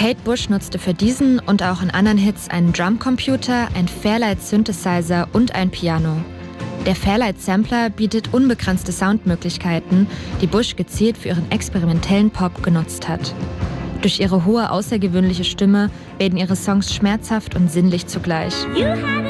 Kate Bush nutzte für diesen und auch in anderen Hits einen Drumcomputer, ein Fairlight-Synthesizer und ein Piano. Der Fairlight-Sampler bietet unbegrenzte Soundmöglichkeiten, die Bush gezielt für ihren experimentellen Pop genutzt hat. Durch ihre hohe, außergewöhnliche Stimme werden ihre Songs schmerzhaft und sinnlich zugleich.